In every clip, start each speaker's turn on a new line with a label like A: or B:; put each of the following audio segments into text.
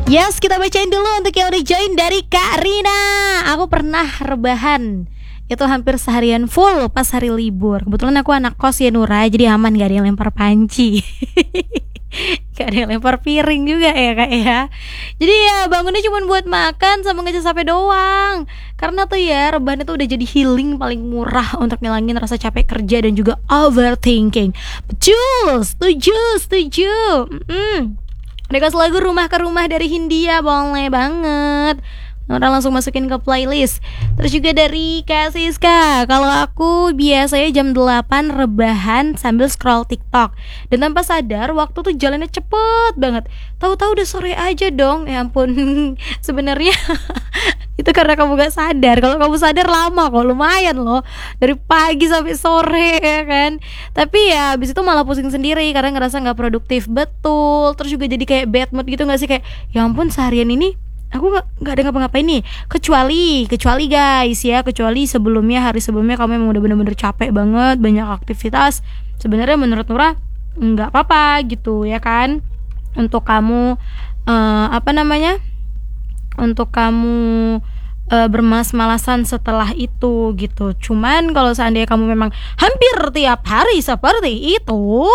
A: Yes, kita bacain dulu untuk yang udah join dari Kak Rina. Aku pernah rebahan itu hampir seharian full pas hari libur. Kebetulan aku anak kos ya Nura, jadi aman, gak ada yang lempar panci. Gak ada yang lempar piring juga ya Kak ya. Jadi ya bangunnya cuma buat makan sama ngecas HP doang. Karena tuh ya rebahan itu udah jadi healing paling murah untuk ngilangin rasa capek kerja dan juga overthinking. Betul, setuju. Request lagu Rumah ke Rumah dari Hindia, boleh banget. Nora langsung masukin ke playlist. Terus juga dari Kak Siska, kalau aku biasanya jam 8 rebahan sambil scroll TikTok. Dan tanpa sadar waktu tuh jalannya cepet banget. Tahu-tahu udah sore aja dong. Ya ampun. Sebenarnya itu karena kamu gak sadar. Kalau kamu sadar lama kok, lumayan loh. Dari pagi sampai sore ya kan. Tapi ya abis itu malah pusing sendiri karena ngerasa gak produktif. Betul. Terus juga jadi kayak bad mood gitu gak sih? Kayak ya ampun seharian ini aku nggak ada ngapa-ngapain nih, kecuali guys ya, kecuali hari sebelumnya kamu emang udah bener-bener capek banget, banyak aktivitas. Sebenarnya menurut Nura nggak apa-apa gitu ya kan, untuk kamu untuk kamu bermalas-malasan setelah itu gitu. Cuman kalau seandainya kamu memang hampir tiap hari seperti itu,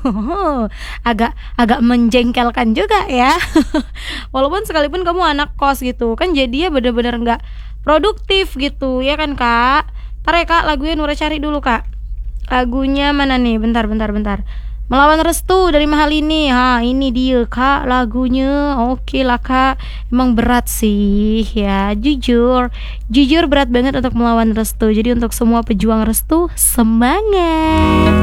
A: agak menjengkelkan juga ya. Walaupun sekalipun kamu anak kos gitu kan, jadi ya bener-bener nggak produktif gitu ya kan Kak. Ntar ya Kak, lagunya Nura cari dulu Kak. Lagunya mana nih? Bentar. Melawan Restu dari Mahal ini. Ini dia Kak lagunya. Oke lah Kak. Emang berat sih ya, jujur berat banget untuk melawan Restu. Jadi untuk semua pejuang Restu, semangat.